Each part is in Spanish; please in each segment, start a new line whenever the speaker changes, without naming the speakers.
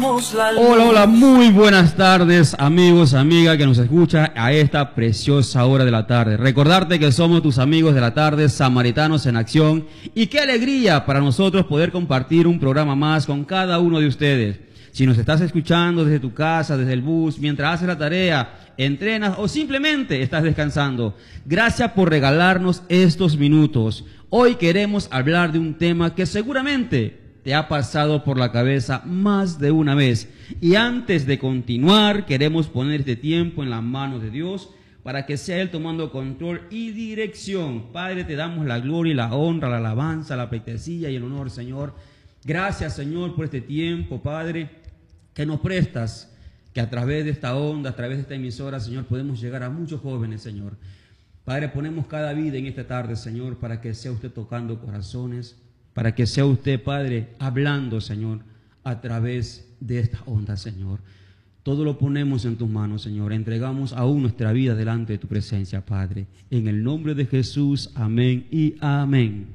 somos la luz.
Hola, hola, muy buenas tardes, amigos, amigas que nos escucha a esta preciosa hora de la tarde. Recordarte que somos tus amigos de la tarde, Samaritanos en Acción, y qué alegría para nosotros poder compartir un programa más con cada uno de ustedes. Si nos estás escuchando desde tu casa, desde el bus, mientras haces la tarea, entrenas o simplemente estás descansando, gracias por regalarnos estos minutos. Hoy queremos hablar de un tema que seguramente te ha pasado por la cabeza más de una vez. Y antes de continuar, queremos poner este tiempo en las manos de Dios para que sea Él tomando control y dirección. Padre, te damos la gloria y la honra, la alabanza, la pleitesía y el honor, Señor. Gracias, Señor, por este tiempo, Padre, que nos prestas, que a través de esta onda, a través de esta emisora, Señor, podemos llegar a muchos jóvenes, Señor. Padre, ponemos cada vida en esta tarde, Señor, para que sea usted tocando corazones, para que sea usted, Padre, hablando, Señor, a través de esta onda, Señor. Todo lo ponemos en tus manos, Señor. Entregamos aún nuestra vida delante de tu presencia, Padre. En el nombre de Jesús, amén y amén.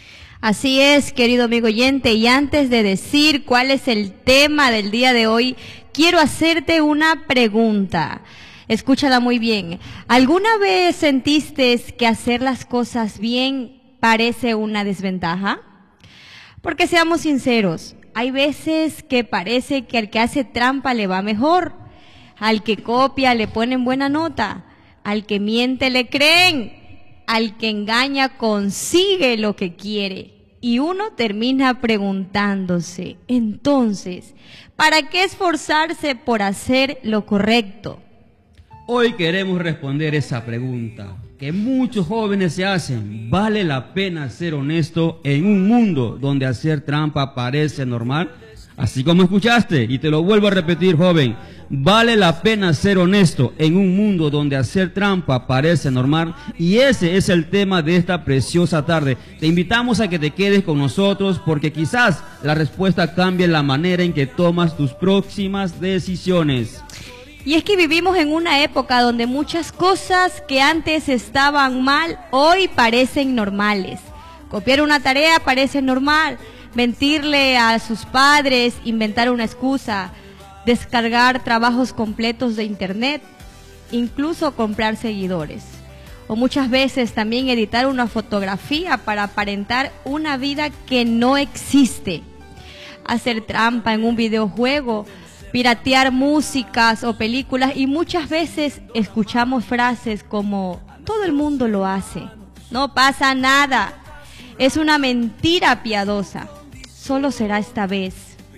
Así es, querido amigo oyente, y antes de decir cuál es el tema del día de hoy, quiero hacerte una pregunta. Escúchala muy bien. ¿Alguna vez sentiste que hacer las cosas bien parece una desventaja? Porque seamos sinceros, hay veces que parece que al que hace trampa le va mejor, al que copia le ponen buena nota, al que miente le creen, al que engaña consigue lo que quiere. Y uno termina preguntándose, entonces, ¿para qué esforzarse por hacer lo correcto?
Hoy queremos responder esa pregunta que muchos jóvenes se hacen. ¿Vale la pena ser honesto en un mundo donde hacer trampa parece normal? Así como escuchaste, y te lo vuelvo a repetir, joven, ¿vale la pena ser honesto en un mundo donde hacer trampa parece normal? Y ese es el tema de esta preciosa tarde. Te invitamos a que te quedes con nosotros porque quizás la respuesta cambie la manera en que tomas tus próximas decisiones.
Y es que vivimos en una época donde muchas cosas que antes estaban mal, hoy parecen normales. Copiar una tarea parece normal, mentirle a sus padres, inventar una excusa, descargar trabajos completos de internet, incluso comprar seguidores. O muchas veces también editar una fotografía para aparentar una vida que no existe. Hacer trampa en un videojuego, piratear músicas o películas, y muchas veces escuchamos frases como todo el mundo lo hace, no pasa nada, es una mentira piadosa, solo será esta vez.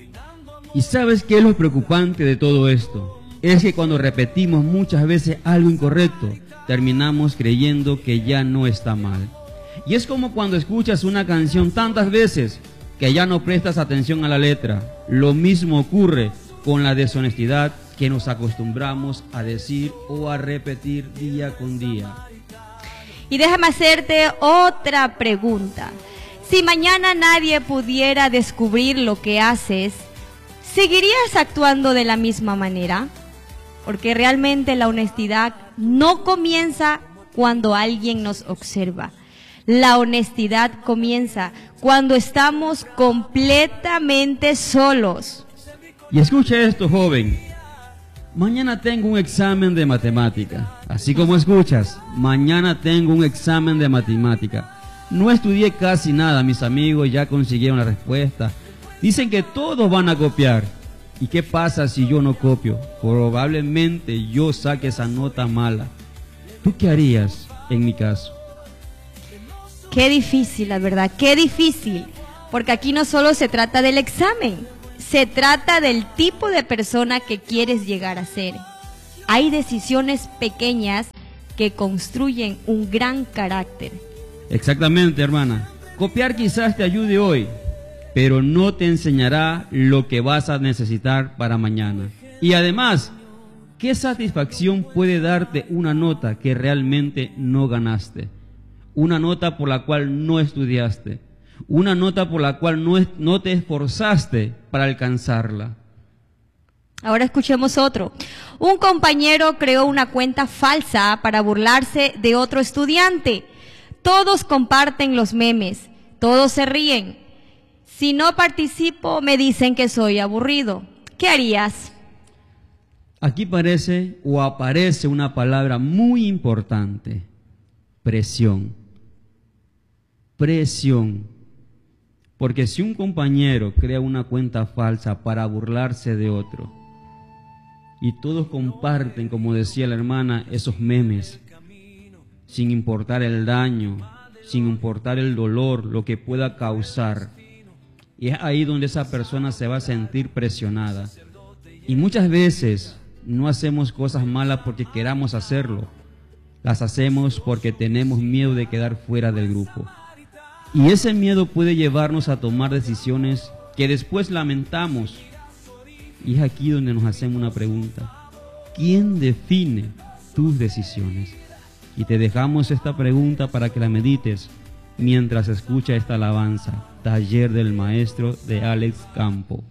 ¿Y sabes qué es lo preocupante de todo esto? Es que cuando repetimos muchas veces algo incorrecto, terminamos creyendo que ya no está mal. Y es como cuando escuchas una canción tantas veces que ya no prestas atención a la letra. Lo mismo ocurre con la deshonestidad que nos acostumbramos a decir o a repetir día con día.
Y déjame hacerte otra pregunta. Si mañana nadie pudiera descubrir lo que haces, ¿seguirías actuando de la misma manera? Porque realmente la honestidad no comienza cuando alguien nos observa. La honestidad comienza cuando estamos completamente solos.
Y escucha esto, joven. Mañana tengo un examen de matemática. Así como escuchas, mañana tengo un examen de matemática. No estudié casi nada, mis amigos ya consiguieron la respuesta. Dicen que todos van a copiar. ¿Y qué pasa si yo no copio? Probablemente yo saque esa nota mala. ¿Tú qué harías en mi caso?
Qué difícil, la verdad, qué difícil. Porque aquí no solo se trata del examen. Se trata del tipo de persona que quieres llegar a ser. Hay decisiones pequeñas que construyen un gran carácter.
Exactamente, hermana. Copiar quizás te ayude hoy, pero no te enseñará lo que vas a necesitar para mañana. Y además, ¿qué satisfacción puede darte una nota que realmente no ganaste? Una nota por la cual no estudiaste. Una nota por la cual no te esforzaste para alcanzarla.
Ahora escuchemos otro. Un compañero creó una cuenta falsa para burlarse de otro estudiante. Todos comparten los memes, todos se ríen. Si no participo, me dicen que soy aburrido. ¿qué harías?
Aquí parece o aparece una palabra muy importante: presión. Presión. Porque si un compañero crea una cuenta falsa para burlarse de otro, y todos comparten, como decía la hermana, esos memes, sin importar el daño, sin importar el dolor, lo que pueda causar, y es ahí donde esa persona se va a sentir presionada. Y muchas veces no hacemos cosas malas porque queramos hacerlo, las hacemos porque tenemos miedo de quedar fuera del grupo. Y ese miedo puede llevarnos a tomar decisiones que después lamentamos. Y es aquí donde nos hacemos una pregunta: ¿quién define tus decisiones? Y te dejamos esta pregunta para que la medites mientras escucha esta alabanza, Taller del Maestro, de Alex Campo.